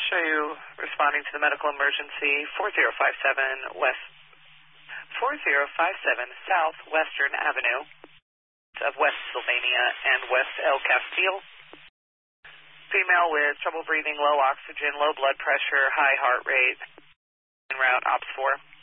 show you responding to the medical emergency 4057 South Western Avenue of West Sylvania and West El Castile. Female with trouble breathing, low oxygen, low blood pressure, high heart rate, en route, Ops 4.